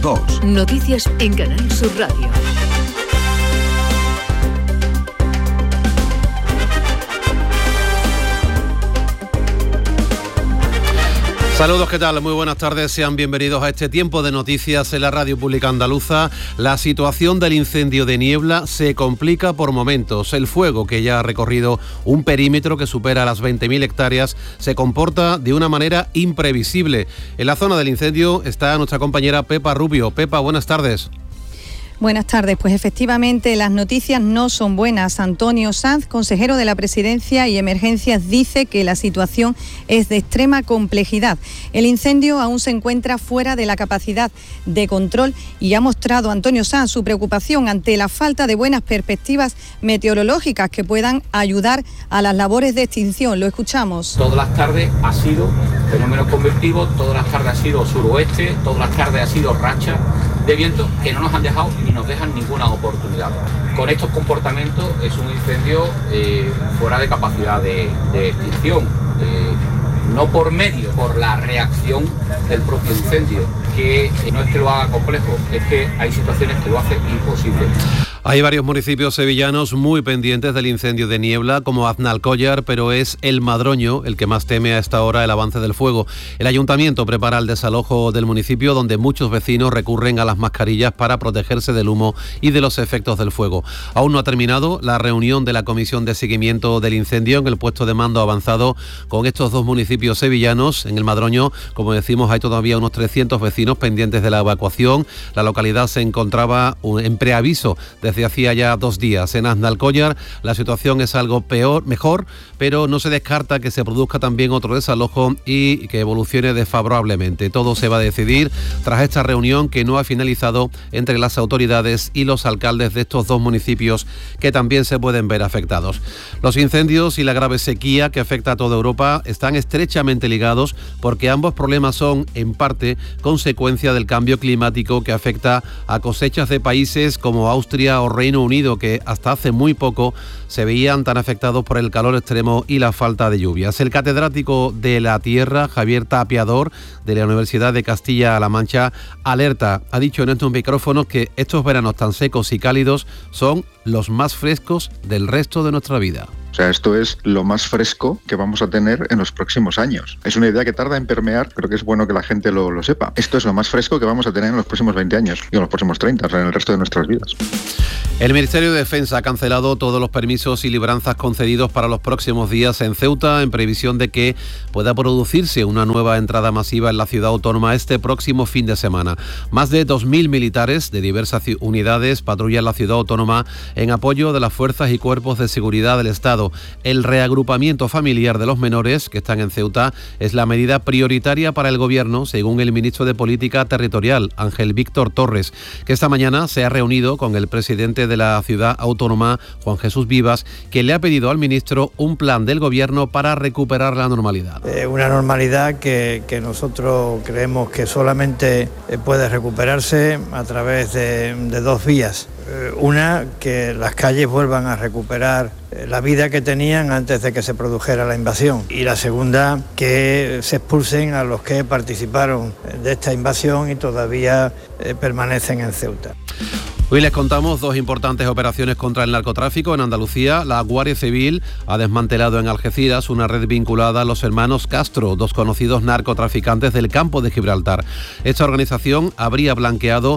2. Noticias en Canal Sur Radio. Saludos, ¿qué tal? Muy buenas tardes, sean bienvenidos a este tiempo de noticias en la Radio Pública Andaluza. La situación del incendio de Niebla se complica por momentos. El fuego, que ya ha recorrido un perímetro que supera las 20.000 hectáreas, se comporta de una manera imprevisible. En la zona del incendio está nuestra compañera Pepa Rubio. Pepa, buenas tardes. Buenas tardes. Pues efectivamente las noticias no son buenas. Antonio Sanz, consejero de la Presidencia y Emergencias, dice que la situación es de extrema complejidad. El incendio aún se encuentra fuera de la capacidad de control y ha mostrado Antonio Sanz su preocupación ante la falta de buenas perspectivas meteorológicas que puedan ayudar a las labores de extinción. Lo escuchamos. Todas las tardes ha sido fenómeno convectivo, todas las tardes ha sido suroeste, todas las tardes ha sido racha de viento que no nos han dejado ni nos dejan ninguna oportunidad. Con estos comportamientos es un incendio fuera de capacidad de extinción, no por la reacción del propio incendio, que no es que lo haga complejo, es que hay situaciones que lo hacen imposible. Hay varios municipios sevillanos muy pendientes del incendio de Niebla, como Aznalcóllar, pero es el Madroño el que más teme a esta hora el avance del fuego. El ayuntamiento prepara el desalojo del municipio, donde muchos vecinos recurren a las mascarillas para protegerse del humo y de los efectos del fuego. Aún no ha terminado la reunión de la Comisión de Seguimiento del Incendio en el puesto de mando avanzado con estos dos municipios sevillanos. En el Madroño, como decimos, hay todavía unos 300 vecinos pendientes de la evacuación. La localidad se encontraba en preaviso desde hacía ya 2 días. En Aznalcóllar la situación es algo mejor, pero no se descarta que se produzca también otro desalojo y que evolucione desfavorablemente. Todo se va a decidir tras esta reunión que no ha finalizado entre las autoridades y los alcaldes de estos dos municipios que también se pueden ver afectados. Los incendios y la grave sequía que afecta a toda Europa están estrechamente ligados porque ambos problemas son, en parte, consecuencia del cambio climático que afecta a cosechas de países como Austria o Reino Unido, que hasta hace muy poco se veían tan afectados por el calor extremo y la falta de lluvias. El catedrático de la Tierra, Javier Tapiador, de la Universidad de Castilla-La Mancha, alerta, ha dicho en estos micrófonos que estos veranos tan secos y cálidos son los más frescos del resto de nuestra vida. O sea, esto es lo más fresco que vamos a tener en los próximos años. Es una idea que tarda en permear, pero que es bueno que la gente lo sepa. Esto es lo más fresco que vamos a tener en los próximos 20 años y en los próximos 30, o sea, en el resto de nuestras vidas. El Ministerio de Defensa ha cancelado todos los permisos y libranzas concedidos para los próximos días en Ceuta, en previsión de que pueda producirse una nueva entrada masiva en la ciudad autónoma este próximo fin de semana. Más de 2.000 militares de diversas unidades patrullan la ciudad autónoma en apoyo de las fuerzas y cuerpos de seguridad del Estado. El reagrupamiento familiar de los menores que están en Ceuta es la medida prioritaria para el Gobierno, según el ministro de Política Territorial, Ángel Víctor Torres, que esta mañana se ha reunido con el presidente de la ciudad autónoma, Juan Jesús Vivas, que le ha pedido al ministro un plan del Gobierno para recuperar la normalidad. Una normalidad que nosotros creemos que solamente puede recuperarse a través de 2 vías. Una, que las calles vuelvan a recuperar la vida que tenían antes de que se produjera la invasión. Y la segunda, que se expulsen a los que participaron de esta invasión y todavía permanecen en Ceuta. Hoy les contamos 2 importantes operaciones contra el narcotráfico en Andalucía. La Guardia Civil ha desmantelado en Algeciras una red vinculada a los hermanos Castro, 2 conocidos narcotraficantes del campo de Gibraltar. Esta organización habría blanqueado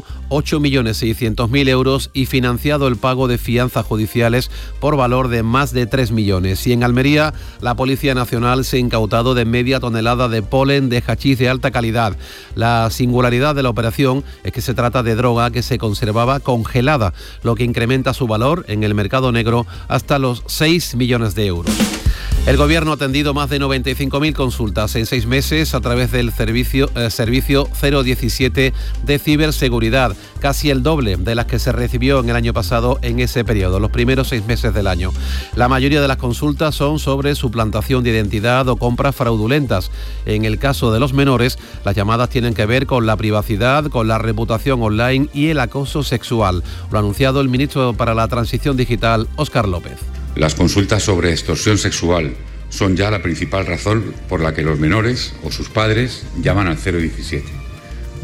8.600.000 euros y financiado el pago de fianzas judiciales por valor de más de 3 millones. Y en Almería, la Policía Nacional se ha incautado de media tonelada de polen de hachís de alta calidad. La singularidad de la operación es que se trata de droga que se conservaba congelada, lo que incrementa su valor en el mercado negro hasta los 6 millones de euros. El Gobierno ha atendido más de 95.000 consultas en 6 meses a través del servicio 017 de ciberseguridad, casi el doble de las que se recibió en el año pasado en ese periodo, los primeros 6 meses del año. La mayoría de las consultas son sobre suplantación de identidad o compras fraudulentas. En el caso de los menores, las llamadas tienen que ver con la privacidad, con la reputación online y el acoso sexual. Lo ha anunciado el ministro para la Transición Digital, Óscar López. Las consultas sobre extorsión sexual son ya la principal razón por la que los menores o sus padres llaman al 017.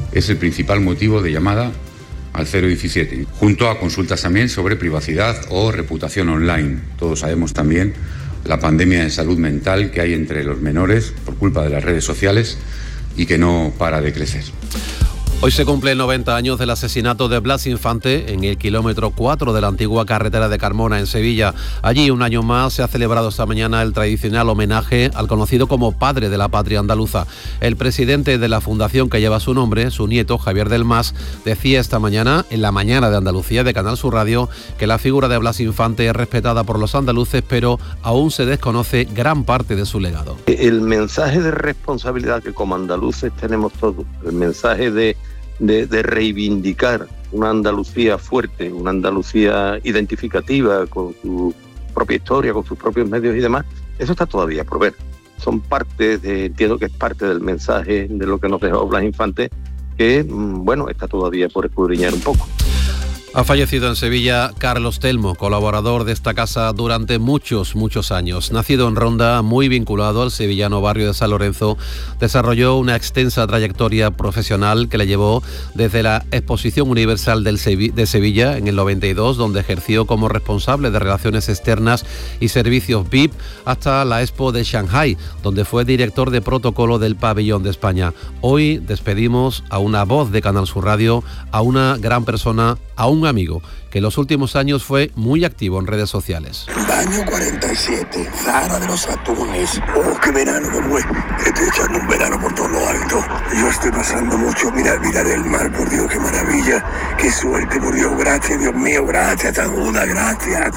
es el principal motivo de llamada al 017, junto a consultas también sobre privacidad o reputación online. Todos sabemos también la pandemia de salud mental que hay entre los menores por culpa de las redes sociales y que no para de crecer. Hoy se cumplen 90 años del asesinato de Blas Infante en el kilómetro 4 de la antigua carretera de Carmona, en Sevilla. Allí, un año más, se ha celebrado esta mañana el tradicional homenaje al conocido como padre de la patria andaluza. El presidente de la fundación que lleva su nombre, su nieto, Javier del Mas, decía esta mañana, en la mañana de Andalucía de Canal Sur Radio, que la figura de Blas Infante es respetada por los andaluces, pero aún se desconoce gran parte de su legado. El mensaje de responsabilidad que como andaluces tenemos todos, el mensaje de reivindicar una Andalucía fuerte, una Andalucía identificativa con su propia historia, con sus propios medios y demás, eso está todavía por ver. Son parte entiendo que es parte del mensaje de lo que nos dejó Blas Infante, que, está todavía por escudriñar un poco. Ha fallecido en Sevilla Carlos Telmo, colaborador de esta casa durante muchos años. Nacido en Ronda, muy vinculado al sevillano barrio de San Lorenzo, desarrolló una extensa trayectoria profesional que le llevó desde la Exposición Universal de Sevilla en el 92, donde ejerció como responsable de Relaciones Externas y Servicios VIP, hasta la Expo de Shanghái, donde fue director de protocolo del Pabellón de España. Hoy despedimos a una voz de Canal Sur Radio, a una gran persona, a un amigo que en los últimos años fue muy activo en redes sociales. Año 47, Zara de los Atunes. Oh, qué verano que fue. Estoy echando un verano por todo lo alto. Yo estoy pasando mucho. Mira el mar, por Dios, qué maravilla. Qué suerte, por Dios. Gracias, Dios mío, gracias, Tajuda, gracias.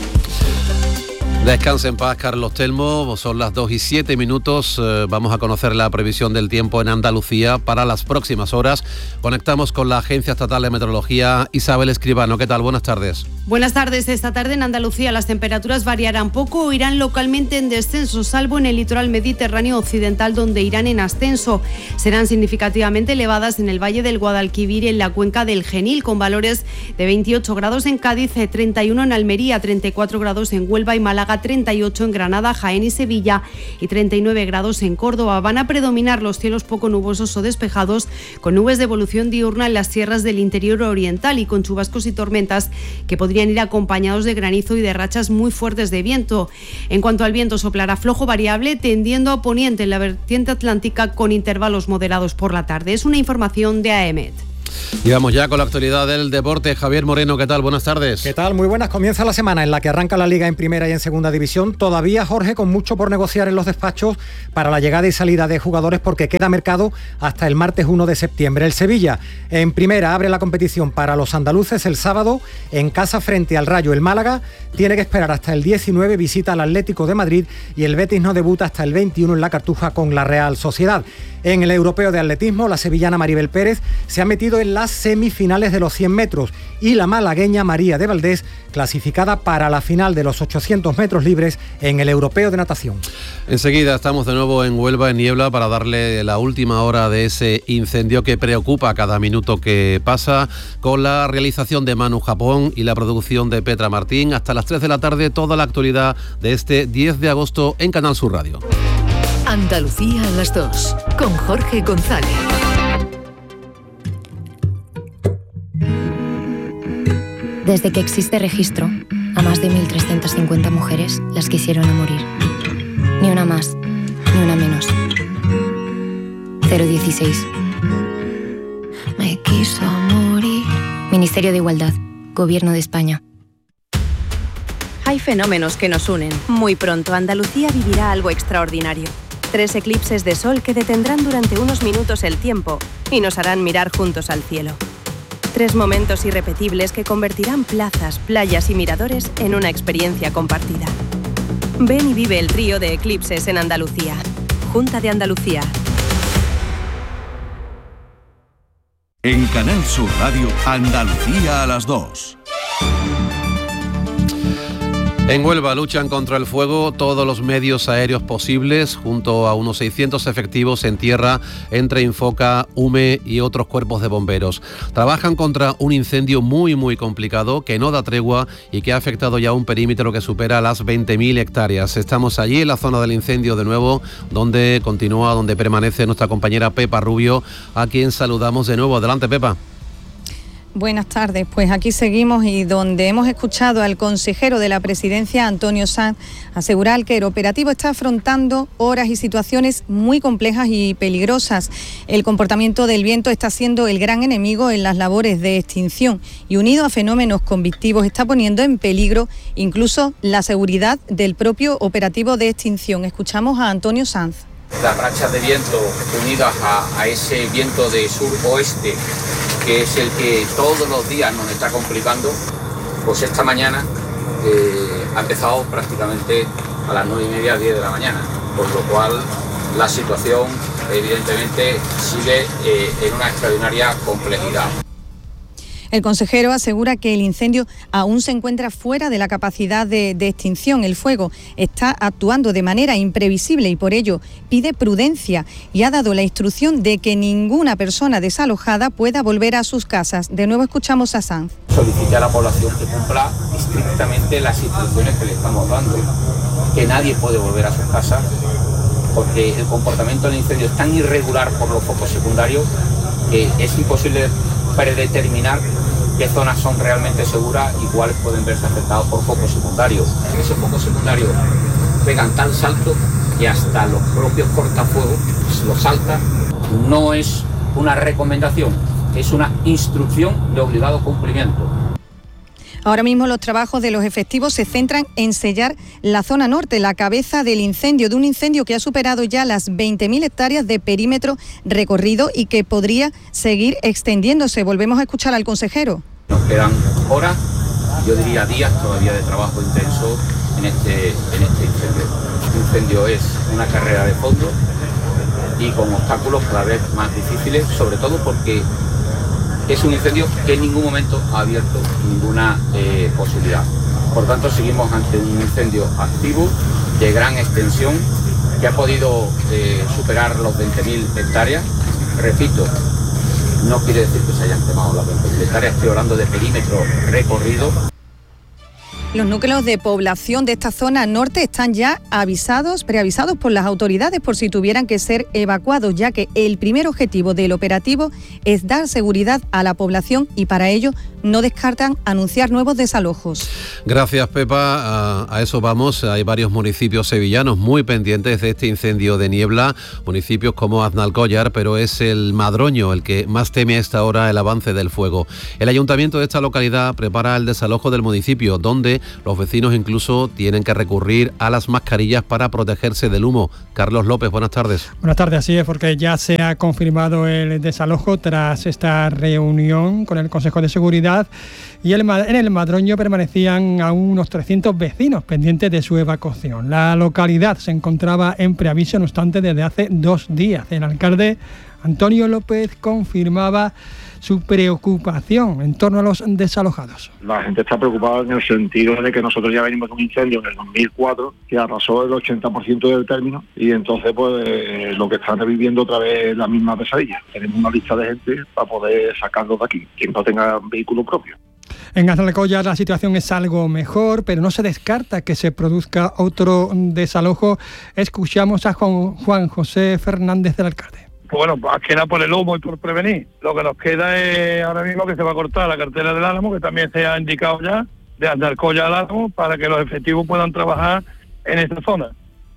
Descanse en paz, Carlos Telmo. Son las 2:07. Vamos a conocer la previsión del tiempo en Andalucía para las próximas horas. Conectamos con la Agencia Estatal de Meteorología. Isabel Escribano, ¿qué tal? Buenas tardes. Buenas tardes. Esta tarde en Andalucía las temperaturas variarán poco o irán localmente en descenso, salvo en el litoral mediterráneo occidental, donde irán en ascenso. Serán significativamente elevadas en el Valle del Guadalquivir y en la cuenca del Genil, con valores de 28 grados en Cádiz, 31 en Almería, 34 grados en Huelva y Málaga, 38 en Granada, Jaén y Sevilla y 39 grados en Córdoba. Van a predominar los cielos poco nubosos o despejados, con nubes de evolución diurna en las sierras del interior oriental y con chubascos y tormentas que podrían ir acompañados de granizo y de rachas muy fuertes de viento. En cuanto al viento, soplará flojo variable, tendiendo a poniente en la vertiente atlántica, con intervalos moderados por la tarde. Es una información de AEMET. Y vamos ya con la actualidad del deporte. Javier Moreno, ¿qué tal? Buenas tardes. ¿Qué tal? Muy buenas. Comienza la semana en la que arranca la Liga en primera y en segunda división. Todavía, Jorge, con mucho por negociar en los despachos para la llegada y salida de jugadores, porque queda mercado hasta el martes 1 de septiembre. El Sevilla, en primera, abre la competición para los andaluces el sábado en casa frente al Rayo. El Málaga tiene que esperar hasta el 19, visita al Atlético de Madrid, y el Betis no debuta hasta el 21 en la Cartuja con la Real Sociedad. En el europeo de atletismo, la sevillana Maribel Pérez se ha metido en las semifinales de los 100 metros y la malagueña María de Valdés clasificada para la final de los 800 metros libres en el europeo de natación. Enseguida estamos de nuevo en Huelva, en Niebla, para darle la última hora de ese incendio que preocupa cada minuto que pasa, con la realización de Manu Japón y la producción de Petra Martín. Hasta las 3 de la tarde, toda la actualidad de este 10 de agosto en Canal Sur Radio. Andalucía a las 2, con Jorge González. Desde que existe registro, a más de 1.350 mujeres las quisieron a morir. Ni una más, ni una menos. 016. Me quiso morir. Ministerio de Igualdad, Gobierno de España. Hay fenómenos que nos unen. Muy pronto Andalucía vivirá algo extraordinario. 3 eclipses de sol que detendrán durante unos minutos el tiempo y nos harán mirar juntos al cielo. 3 momentos irrepetibles que convertirán plazas, playas y miradores en una experiencia compartida. Ven y vive el trío de eclipses en Andalucía. Junta de Andalucía. En Canal Sur Radio, Andalucía a las 2. En Huelva luchan contra el fuego todos los medios aéreos posibles, junto a unos 600 efectivos en tierra entre Infoca, UME y otros cuerpos de bomberos. Trabajan contra un incendio muy complicado que no da tregua y que ha afectado ya un perímetro que supera las 20.000 hectáreas. Estamos allí en la zona del incendio de nuevo, donde permanece nuestra compañera Pepa Rubio, a quien saludamos de nuevo. Adelante, Pepa. Buenas tardes, pues aquí seguimos y donde hemos escuchado al consejero de la Presidencia, Antonio Sanz, asegurar que el operativo está afrontando horas y situaciones muy complejas y peligrosas. El comportamiento del viento está siendo el gran enemigo en las labores de extinción y, unido a fenómenos convectivos, está poniendo en peligro incluso la seguridad del propio operativo de extinción. Escuchamos a Antonio Sanz. Las rachas de viento unidas a ese viento de sur-oeste, que es el que todos los días nos está complicando, pues esta mañana ha empezado prácticamente a las 9:30, 10 de la mañana, por lo cual la situación evidentemente sigue en una extraordinaria complejidad. El consejero asegura que el incendio aún se encuentra fuera de la capacidad de extinción. El fuego está actuando de manera imprevisible y por ello pide prudencia y ha dado la instrucción de que ninguna persona desalojada pueda volver a sus casas. De nuevo escuchamos a Sanz. Solicite a la población que cumpla estrictamente las instrucciones que le estamos dando, que nadie puede volver a sus casas porque el comportamiento del incendio es tan irregular por los focos secundarios que es imposible predeterminar qué zonas son realmente seguras y cuáles pueden verse afectados por focos secundarios. Esos focos secundarios pegan tal salto que hasta los propios cortafuegos los saltan. No es una recomendación, es una instrucción de obligado cumplimiento. Ahora mismo los trabajos de los efectivos se centran en sellar la zona norte, la cabeza del incendio, de un incendio que ha superado ya las 20.000 hectáreas de perímetro recorrido y que podría seguir extendiéndose. Volvemos a escuchar al consejero. Nos quedan horas, yo diría días todavía de trabajo intenso en este incendio. Este incendio es una carrera de fondo y con obstáculos cada vez más difíciles, sobre todo porque es un incendio que en ningún momento ha abierto ninguna posibilidad. Por tanto, seguimos ante un incendio activo, de gran extensión, que ha podido superar los 20.000 hectáreas. Repito, no quiere decir que se hayan quemado las 20.000 hectáreas, estoy hablando de perímetro recorrido. Los núcleos de población de esta zona norte están ya preavisados por las autoridades por si tuvieran que ser evacuados, ya que el primer objetivo del operativo es dar seguridad a la población y para ello no descartan anunciar nuevos desalojos. Gracias, Pepa. A eso vamos. Hay varios municipios sevillanos muy pendientes de este incendio de niebla, municipios como Aznalcóllar, pero es el Madroño el que más teme a esta hora el avance del fuego. El ayuntamiento de esta localidad prepara el desalojo del municipio, donde los vecinos incluso tienen que recurrir a las mascarillas para protegerse del humo. Carlos López, buenas tardes. Buenas tardes, así es, porque ya se ha confirmado el desalojo tras esta reunión con el Consejo de Seguridad y en el Madroño permanecían aún unos 300 vecinos pendientes de su evacuación. La localidad se encontraba en preaviso, no obstante, desde hace 2 días. El alcalde Antonio López confirmaba su preocupación en torno a los desalojados. La gente está preocupada en el sentido de que nosotros ya venimos de un incendio en el 2004 que arrasó el 80% del término y entonces pues lo que están reviviendo otra vez la misma pesadilla. Tenemos una lista de gente para poder sacarlos de aquí, quien no tenga vehículo propio. En Aznalcóllar la situación es algo mejor, pero no se descarta que se produzca otro desalojo. Escuchamos a Juan José Fernández del alcalde. Pues bueno, más que nada por el humo y por prevenir. Lo que nos queda es ahora mismo que se va a cortar la carretera del Álamo, que también se ha indicado ya, de Aznalcóllar al Álamo, para que los efectivos puedan trabajar en esta zona.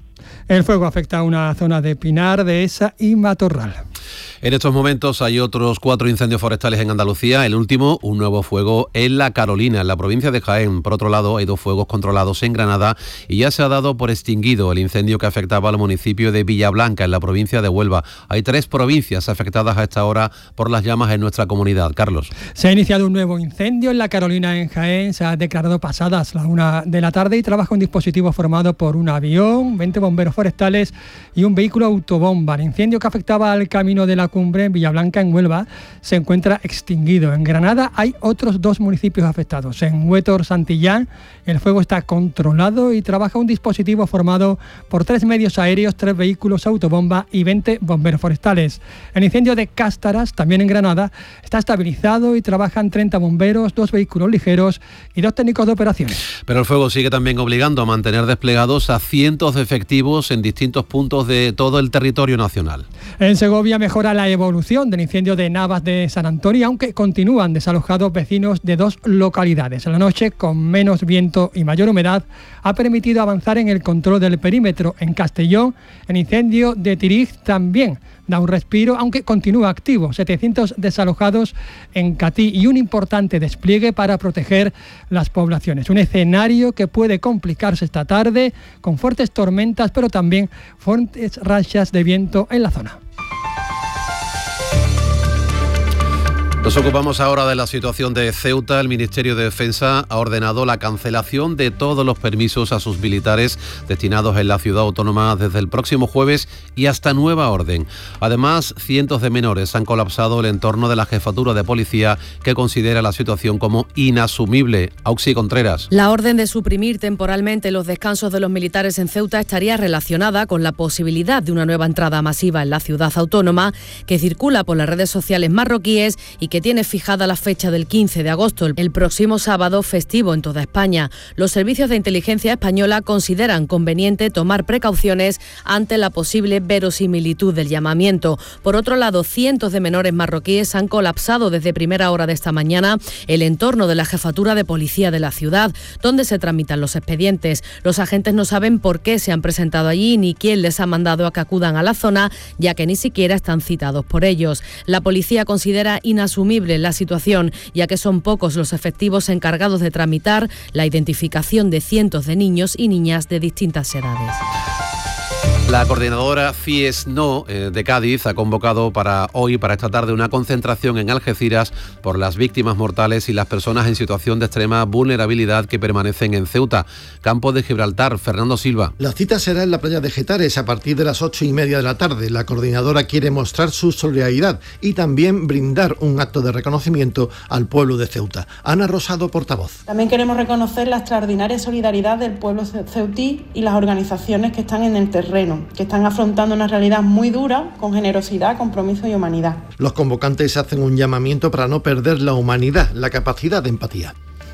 El fuego afecta a una zona de Pinar, Dehesa y Matorral. En estos momentos hay otros 4 incendios forestales en Andalucía. El último, un nuevo fuego en La Carolina, en la provincia de Jaén. Por otro lado, hay 2 fuegos controlados en Granada y ya se ha dado por extinguido el incendio que afectaba al municipio de Villablanca, en la provincia de Huelva. Hay 3 provincias afectadas a esta hora por las llamas en nuestra comunidad. Carlos. Se ha iniciado un nuevo incendio en La Carolina, en Jaén. Se ha declarado pasadas las 1 de la tarde y trabaja un dispositivo formado por un avión, 20 bomberos forestales y un vehículo autobomba. El incendio que afectaba al camión camino de la Cumbre, en Villablanca, en Huelva, se encuentra extinguido. En Granada hay otros 2 municipios afectados. En Huétor, Santillán, el fuego está controlado y trabaja un dispositivo formado por 3 medios aéreos, 3 vehículos autobomba y 20 bomberos forestales. El incendio de Cástaras, también en Granada, está estabilizado y trabajan 30 bomberos, 2 vehículos ligeros y 2 técnicos de operaciones. Pero el fuego sigue también obligando a mantener desplegados a cientos de efectivos en distintos puntos de todo el territorio nacional. En Segovia mejora la evolución del incendio de Navas de San Antonio, aunque continúan desalojados vecinos de 2 localidades. En la noche, con menos viento y mayor humedad, ha permitido avanzar en el control del perímetro. En Castellón, el incendio de Tirig también da un respiro, aunque continúa activo. 700 desalojados en Catí y un importante despliegue para proteger las poblaciones. Un escenario que puede complicarse esta tarde con fuertes tormentas, pero también fuertes rachas de viento en la zona. Nos ocupamos ahora de la situación de Ceuta. El Ministerio de Defensa ha ordenado la cancelación de todos los permisos a sus militares destinados en la ciudad autónoma desde el próximo jueves y hasta nueva orden. Además, cientos de menores han colapsado el entorno de la jefatura de policía, que considera la situación como inasumible. Auxi Contreras. La orden de suprimir temporalmente los descansos de los militares en Ceuta estaría relacionada con la posibilidad de una nueva entrada masiva en la ciudad autónoma, que circula por las redes sociales marroquíes y que tiene fijada la fecha del 15 de agosto, el próximo sábado, festivo en toda España. Los servicios de inteligencia española consideran conveniente tomar precauciones ante la posible verosimilitud del llamamiento. Por otro lado, cientos de menores marroquíes han colapsado desde primera hora de esta mañana el entorno de la jefatura de policía de la ciudad, donde se tramitan los expedientes. Los agentes no saben por qué se han presentado allí ni quién les ha mandado a que acudan a la zona, ya que ni siquiera están citados por ellos. La policía considera inasumible la situación, ya que son pocos los efectivos encargados de tramitar la identificación de cientos de niños y niñas de distintas edades. La coordinadora FIES No de Cádiz ha convocado para esta tarde, una concentración en Algeciras por las víctimas mortales y las personas en situación de extrema vulnerabilidad que permanecen en Ceuta. Campo de Gibraltar, Fernando Silva. La cita será en la playa de Getares a partir de las 8:30 de la tarde. La coordinadora quiere mostrar su solidaridad y también brindar un acto de reconocimiento al pueblo de Ceuta. Ana Rosado, portavoz. También queremos reconocer la extraordinaria solidaridad del pueblo ceutí y las organizaciones que están en el terreno, que están afrontando una realidad muy dura, con generosidad, compromiso y humanidad. Los convocantes hacen un llamamiento para no perder la humanidad, la capacidad de empatía.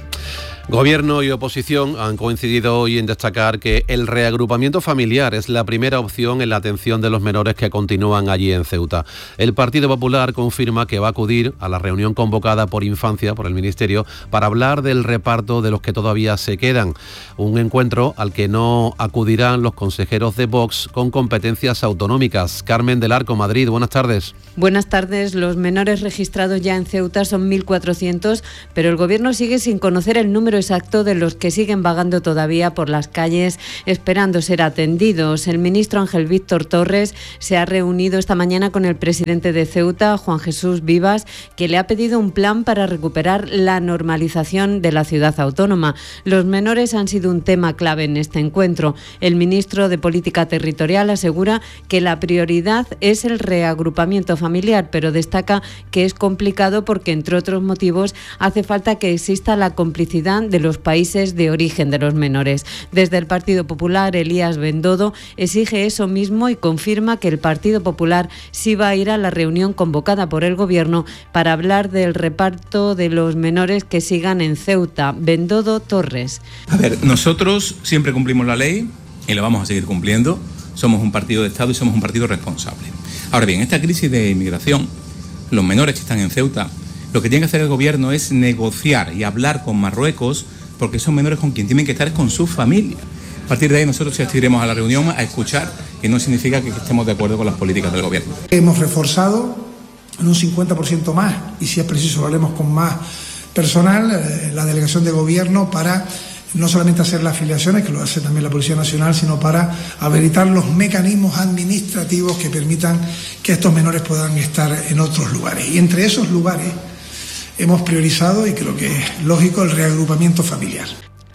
Gobierno y oposición han coincidido hoy en destacar que el reagrupamiento familiar es la primera opción en la atención de los menores que continúan allí en Ceuta. El Partido Popular confirma que va a acudir a la reunión convocada por Infancia, por el Ministerio, para hablar del reparto de los que todavía se quedan. Un encuentro al que no acudirán los consejeros de Vox con competencias autonómicas. Carmen del Arco, Madrid, buenas tardes. Buenas tardes. Los menores registrados ya en Ceuta son 1.400, pero el Gobierno sigue sin conocer el número exacto de los que siguen vagando todavía por las calles esperando ser atendidos. El ministro Ángel Víctor Torres se ha reunido esta mañana con el presidente de Ceuta, Juan Jesús Vivas, que le ha pedido un plan para recuperar la normalización de la ciudad autónoma. Los menores han sido un tema clave en este encuentro. El ministro de Política Territorial asegura que la prioridad es el reagrupamiento familiar, pero destaca que es complicado porque, entre otros motivos, hace falta que exista la complicidad de los países de origen de los menores. Desde el Partido Popular, Elías Bendodo exige eso mismo y confirma que el Partido Popular sí va a ir a la reunión convocada por el Gobierno para hablar del reparto de los menores que sigan en Ceuta. Bendodo Torres. A ver, nosotros siempre cumplimos la ley y la vamos a seguir cumpliendo. Somos un partido de Estado y somos un partido responsable. Ahora bien, esta crisis de inmigración, los menores que están en Ceuta, lo que tiene que hacer el Gobierno es negociar y hablar con Marruecos, porque esos menores con quien tienen que estar es con su familia. A partir de ahí nosotros asistiremos a la reunión a escuchar, y no significa que estemos de acuerdo con las políticas del Gobierno. Hemos reforzado en un 50% más, y si es preciso lo haremos con más personal, la delegación de Gobierno para no solamente hacer las afiliaciones, que lo hace también la Policía Nacional, sino para habilitar los mecanismos administrativos que permitan que estos menores puedan estar en otros lugares. Y entre esos lugares hemos priorizado, y creo que es lógico, el reagrupamiento familiar.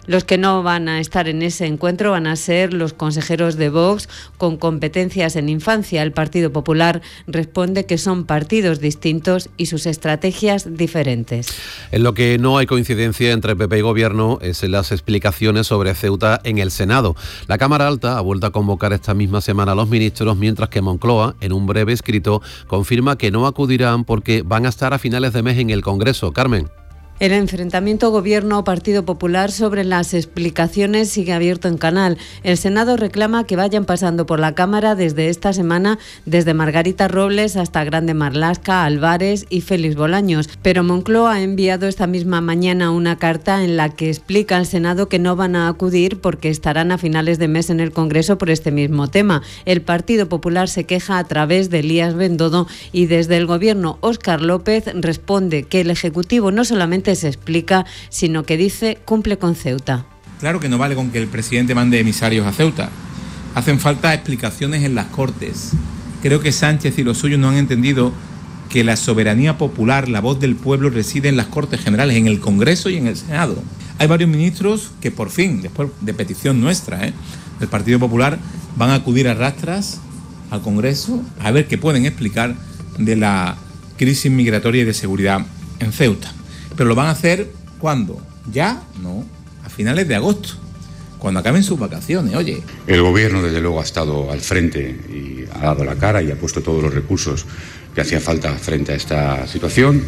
Los que no van a estar en ese encuentro van a ser los consejeros de Vox con competencias en infancia. El Partido Popular responde que son partidos distintos y sus estrategias diferentes. En lo que no hay coincidencia entre PP y Gobierno es en las explicaciones sobre Ceuta en el Senado. La Cámara Alta ha vuelto a convocar esta misma semana a los ministros, mientras que Moncloa, en un breve escrito, confirma que no acudirán porque van a estar a finales de mes en el Congreso. Carmen. El enfrentamiento Gobierno-Partido Popular sobre las explicaciones sigue abierto en Canal. El Senado reclama que vayan pasando por la Cámara desde esta semana, desde Margarita Robles hasta Grande Marlaska, Álvarez y Félix Bolaños. Pero Moncloa ha enviado esta misma mañana una carta en la que explica al Senado que no van a acudir porque estarán a finales de mes en el Congreso por este mismo tema. El Partido Popular se queja a través de Elías Bendodo y desde el Gobierno Óscar López responde que el Ejecutivo no solamente se explica, sino que dice cumple con Ceuta. Claro que no vale con que el presidente mande emisarios a Ceuta. Hacen falta explicaciones en las Cortes. Creo que Sánchez y los suyos no han entendido que la soberanía popular, la voz del pueblo, reside en las Cortes Generales, en el Congreso y en el Senado. Hay varios ministros que por fin, después de petición nuestra, del Partido Popular, van a acudir a rastras al Congreso a ver qué pueden explicar de la crisis migratoria y de seguridad en Ceuta. Pero lo van a hacer ¿cuándo? ¿Ya? No, a finales de agosto, cuando acaben sus vacaciones, oye. El Gobierno, desde luego, ha estado al frente y ha dado la cara y ha puesto todos los recursos que hacía falta frente a esta situación.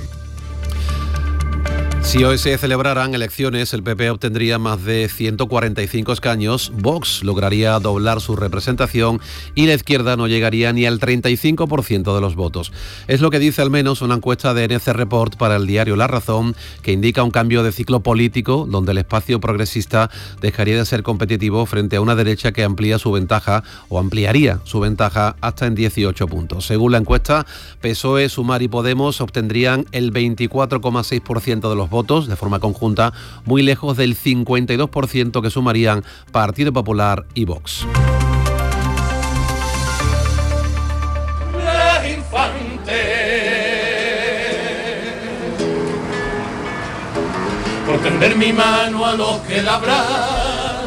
Si hoy se celebraran elecciones, el PP obtendría más de 145 escaños, Vox lograría doblar su representación y la izquierda no llegaría ni al 35% de los votos. Es lo que dice al menos una encuesta de NC Report para el diario La Razón, que indica un cambio de ciclo político donde el espacio progresista dejaría de ser competitivo frente a una derecha que amplía su ventaja o ampliaría su ventaja hasta en 18 puntos. Según la encuesta, PSOE, Sumar y Podemos obtendrían el 24,6% de los votos de forma conjunta, muy lejos del 52% que sumarían Partido Popular y Vox. Por tender mi mano a los que labraban,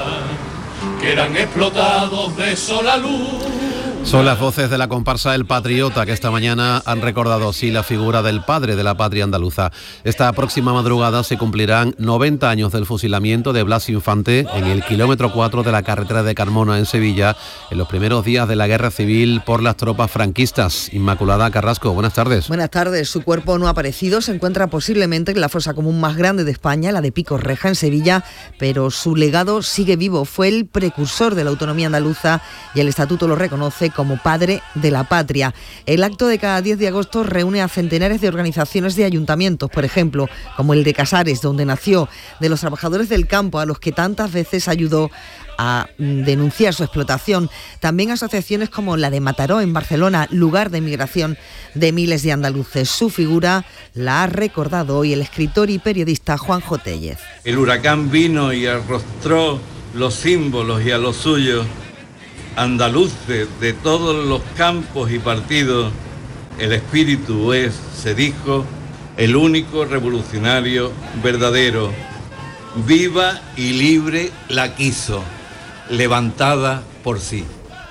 que eran explotados de sola luz. Son las voces de la comparsa El Patriota, que esta mañana han recordado así la figura del padre de la patria andaluza. Esta próxima madrugada se cumplirán 90 años del fusilamiento de Blas Infante en el kilómetro 4 de la carretera de Carmona en Sevilla, en los primeros días de la guerra civil por las tropas franquistas. Inmaculada Carrasco, buenas tardes. Buenas tardes. Su cuerpo no ha aparecido, se encuentra posiblemente en la fosa común más grande de España, la de Pico Reja en Sevilla, pero su legado sigue vivo. Fue el precursor de la autonomía andaluza y el estatuto lo reconoce como padre de la patria. El acto de cada 10 de agosto reúne a centenares de organizaciones de ayuntamientos, por ejemplo, como el de Casares, donde nació, de los trabajadores del campo a los que tantas veces ayudó a denunciar su explotación. También asociaciones como la de Mataró en Barcelona, lugar de migración de miles de andaluces. Su figura la ha recordado hoy el escritor y periodista Juanjo Tellez. El huracán vino y arrostró los símbolos y a los suyos andaluces de todos los campos y partidos. El espíritu es, se dijo, el único revolucionario verdadero. Viva y libre la quiso, levantada por sí.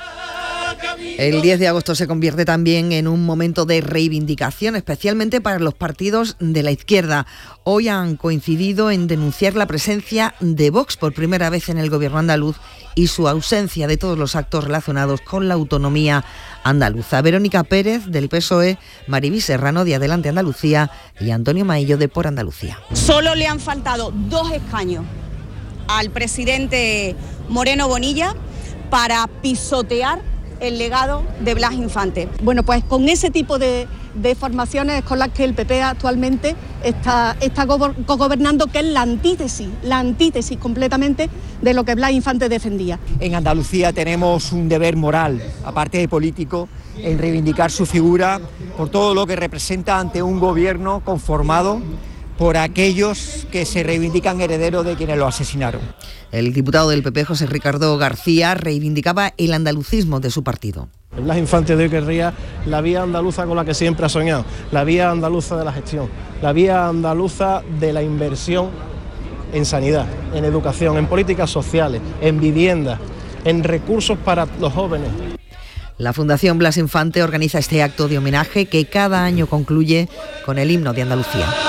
El 10 de agosto se convierte también en un momento de reivindicación, especialmente para los partidos de la izquierda. Hoy han coincidido en denunciar la presencia de Vox por primera vez en el gobierno andaluz y su ausencia de todos los actos relacionados con la autonomía andaluza. Verónica Pérez, del PSOE, Mariví Serrano, de Adelante Andalucía, y Antonio Maillo, de Por Andalucía. Solo le han faltado 2 escaños al presidente Moreno Bonilla para pisotear el legado de Blas Infante. Bueno, pues con ese tipo de formaciones con las que el PP actualmente está gobernando, que es la antítesis completamente de lo que Blas Infante defendía. En Andalucía tenemos un deber moral, aparte de político, en reivindicar su figura por todo lo que representa ante un gobierno conformado por aquellos que se reivindican herederos de quienes lo asesinaron. El diputado del PP, José Ricardo García, reivindicaba el andalucismo de su partido. Blas Infante de hoy querría la vía andaluza con la que siempre ha soñado, la vía andaluza de la gestión, la vía andaluza de la inversión en sanidad, en educación, en políticas sociales, en vivienda, en recursos para los jóvenes. La Fundación Blas Infante organiza este acto de homenaje que cada año concluye con el himno de Andalucía.